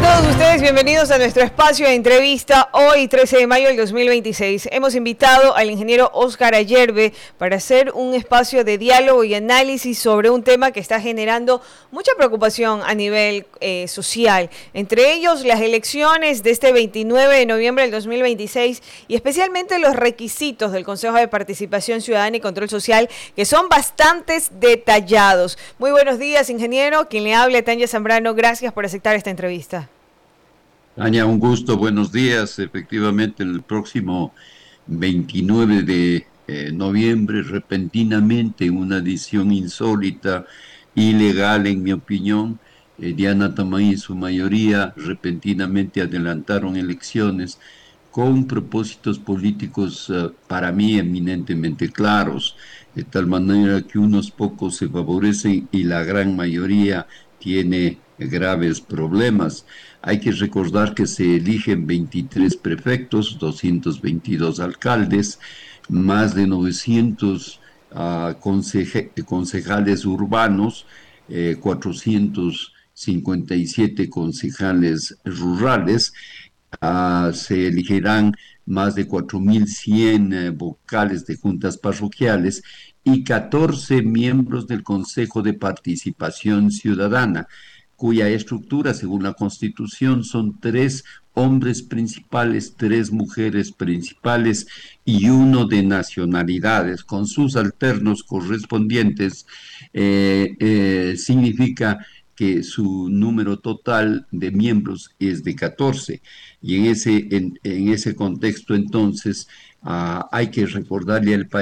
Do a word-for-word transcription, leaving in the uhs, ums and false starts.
todos ustedes, bienvenidos a nuestro espacio de entrevista. Hoy, trece de mayo del dos mil veintiséis, hemos invitado al ingeniero Óscar Ayerbe para hacer un espacio de diálogo y análisis sobre un tema que está generando mucha preocupación a nivel eh, social. Entre ellos, las elecciones de este veintinueve de noviembre del dos mil veintiséis y especialmente los requisitos del Consejo de Participación Ciudadana y Control Social, que son bastantes detallados. Muy buenos días, ingeniero. Quien le habla, Tania Zambrano. Gracias por aceptar esta entrevista. Tania, un gusto, buenos días. Efectivamente, el próximo veintinueve de eh, noviembre, repentinamente, en una decisión insólita, ilegal en mi opinión, eh, Diana Tamay y su mayoría repentinamente adelantaron elecciones con propósitos políticos uh, para mí eminentemente claros, de tal manera que unos pocos se favorecen y la gran mayoría tiene graves problemas. Hay que recordar que se eligen veintitrés prefectos, doscientos veintidós alcaldes, más de novecientos uh, conseje concejales urbanos, eh, cuatrocientos cincuenta y siete concejales rurales. Uh, se elegirán más de cuatro mil cien eh, vocales de juntas parroquiales y catorce miembros del Consejo de Participación Ciudadana, cuya estructura, según la Constitución, son tres hombres principales, tres mujeres principales y uno de nacionalidades, con sus alternos correspondientes. Eh, eh, significa que su número total de miembros es de catorce. Y en ese, en, en ese contexto, entonces, uh, hay que recordarle al país